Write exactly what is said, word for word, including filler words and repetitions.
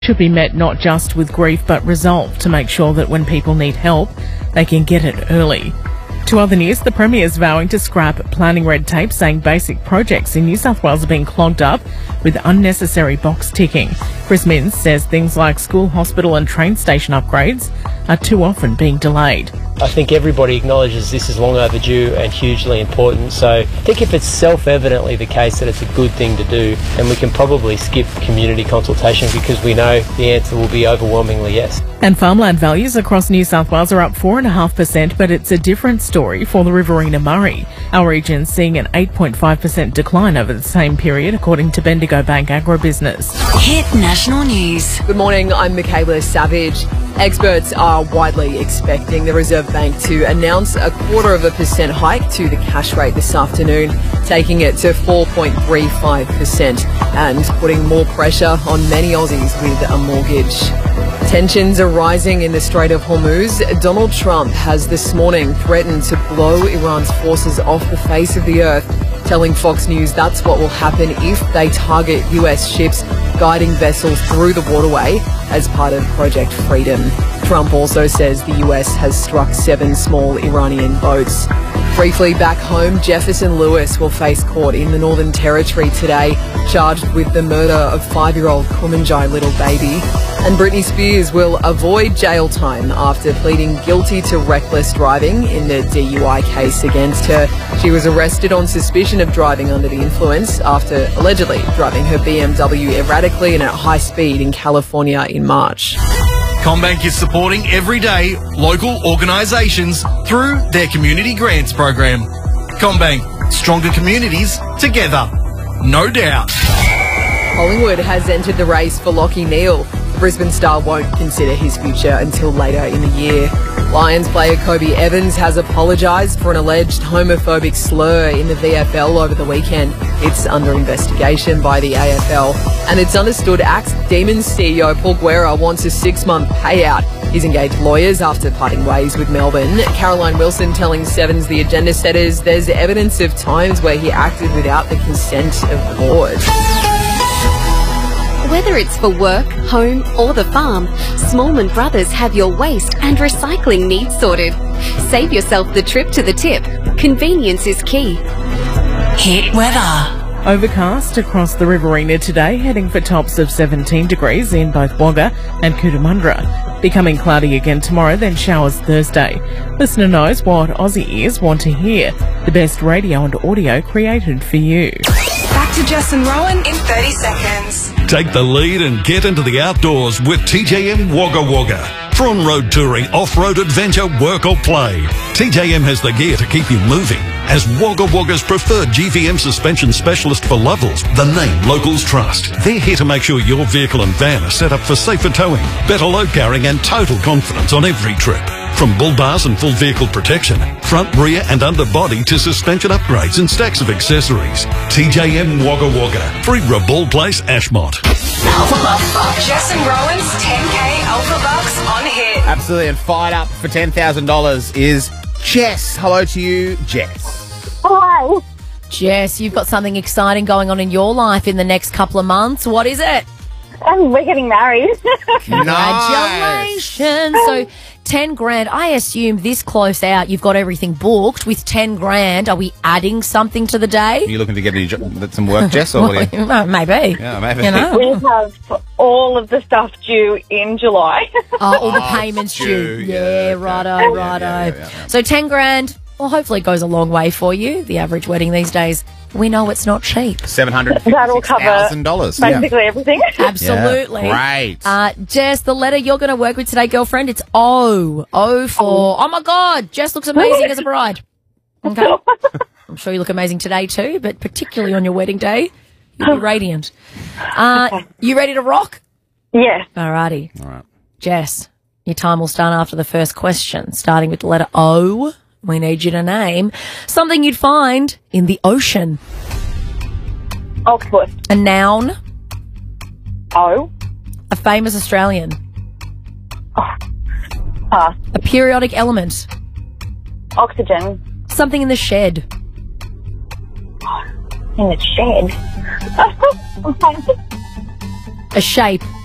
should be met not just with grief but resolve to make sure that when people need help, they can get it early. To other news, the Premier's vowing to scrap planning red tape, saying basic projects in New South Wales are being clogged up with unnecessary box ticking. Chris Minns says things like school, hospital and train station upgrades are too often being delayed. I think everybody acknowledges this is long overdue and hugely important, so I think if it's self-evidently the case that it's a good thing to do, then we can probably skip community consultation because we know the answer will be overwhelmingly yes. And farmland values across New South Wales are up four point five percent, but it's a different story for the Riverina Murray. Our region's seeing an eight point five percent decline over the same period, according to Bendigo Bank Agribusiness. Hit National News. Good morning, I'm Michaela Savage. Experts are widely expecting the Reserve Bank to announce a quarter of a percent hike to the cash rate this afternoon, taking it to four point three five percent and putting more pressure on many Aussies with a mortgage. Tensions are rising in the Strait of Hormuz. Donald Trump has this morning threatened to blow Iran's forces off the face of the earth, telling Fox News that's what will happen if they target U S ships guiding vessels through the waterway as part of Project Freedom. Trump also says the U S has struck seven small Iranian boats. Briefly back home, Jefferson Lewis will face court in the Northern Territory today, charged with the murder of five-year-old Kumanjai little baby. And Britney Spears will avoid jail time after pleading guilty to reckless driving in the D U I case against her. She was arrested on suspicion of driving under the influence after allegedly driving her B M W erratically and at high speed in California in March. CommBank is supporting everyday local organisations through their community grants program. CommBank, stronger communities together, no doubt. Collingwood has entered the race for Lachie Neale. The Brisbane star won't consider his future until later in the year. Lions player Kobe Evans has apologised for an alleged homophobic slur in the V F L over the weekend. It's under investigation by the A F L. And it's understood Axe Demons C E O Paul Guerra wants a six-month payout. He's engaged lawyers after parting ways with Melbourne. Caroline Wilson telling Sevens The Agenda Setters there's evidence of times where he acted without the consent of the board. Whether it's for work, home or the farm, Smallman Brothers have your waste and recycling needs sorted. Save yourself the trip to the tip. Convenience is key. Hit weather. Overcast across the Riverina today, heading for tops of seventeen degrees in both Wagga and Cootamundra. Becoming cloudy again tomorrow, then showers Thursday. Listener knows what Aussie ears want to hear. The best radio and audio created for you. Back to Jess and Rowan in thirty seconds. Take the lead and get into the outdoors with T J M Wagga Wagga. For on-road touring, off-road adventure, work or play, T J M has the gear to keep you moving. As Wagga Wagga's preferred G V M suspension specialist for Lovells, the name locals trust. They're here to make sure your vehicle and van are set up for safer towing, better load carrying and total confidence on every trip. From bull bars and full vehicle protection, front, rear and underbody to suspension upgrades and stacks of accessories. T J M Wagga Wagga, Freegra Ball Place, Ashmont. Alpha Bucks. Jess and Rowan's ten K Alpha Bucks on Hit. Absolutely, and fired up for ten thousand dollars is Jess. Hello to you, Jess. Hi. Jess, you've got something exciting going on in your life in the next couple of months. What is it? Um, we're getting married. Congratulations. So ten grand. I assume this close out, you've got everything booked. With ten grand, are we adding something to the day? Are you looking to get any jo- some work, Jess? Or what are you? Well, maybe. Yeah, maybe. You know? We have all of the stuff due in July. Oh, all the Oh, payments due. due. Yeah, Yeah, okay. righto, Yeah, righto. yeah, yeah, yeah. So ten grand, well, hopefully it goes a long way for you. The average wedding these days, we know it's not cheap. Seven hundred That'll fifty-six cover thousand dollars. basically everything. Absolutely. Great. Uh, Jess, the letter you're going to work with today, girlfriend, it's O. O for, oh my God, Jess looks amazing as a bride. Okay. I'm sure you look amazing today too, but particularly on your wedding day, you'll be radiant. Uh, you ready to rock? Yes. Alrighty. All right. Jess, your time will start after the first question, starting with the letter O. We need you to name something you'd find in the ocean. Octopus. A noun, O. a famous Australian, Pass. a periodic element, Oxygen. something in the shed, In the shed. a shape,